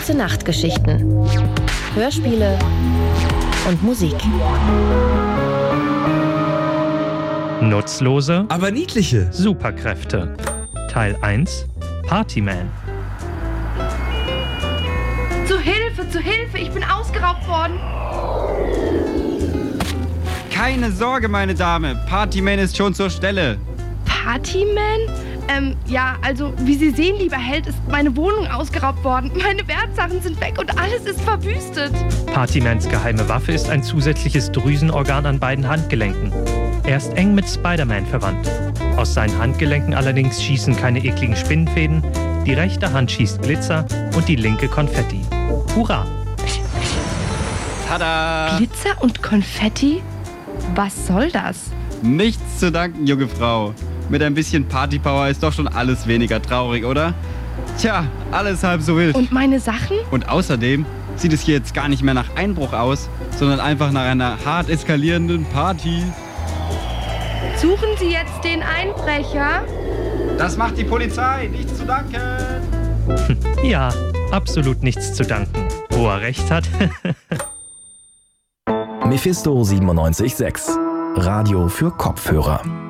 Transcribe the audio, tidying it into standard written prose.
Gute Nachtgeschichten, Hörspiele und Musik. Nutzlose, aber niedliche Superkräfte. Teil 1: Partyman. Zu Hilfe, ich bin ausgeraubt worden. Keine Sorge, meine Dame, Partyman ist schon zur Stelle. Partyman? Ja, also wie Sie sehen, lieber Held, ist meine Wohnung ausgeraubt worden. Meine Wertsachen sind weg und alles ist verwüstet. Partymans geheime Waffe ist ein zusätzliches Drüsenorgan an beiden Handgelenken. Er ist eng mit Spider-Man verwandt. Aus seinen Handgelenken allerdings schießen keine ekligen Spinnenfäden, die rechte Hand schießt Glitzer und die linke Konfetti. Hurra! Tada! Glitzer und Konfetti? Was soll das? Nichts zu danken, junge Frau. Mit ein bisschen Partypower ist doch schon alles weniger traurig, oder? Tja, alles halb so wild. Und meine Sachen? Und außerdem sieht es hier jetzt gar nicht mehr nach Einbruch aus, sondern einfach nach einer hart eskalierenden Party. Suchen Sie jetzt den Einbrecher? Das macht die Polizei, nichts zu danken. Ja, absolut nichts zu danken. Wo er recht hat. Mephisto 97.6 Radio für Kopfhörer.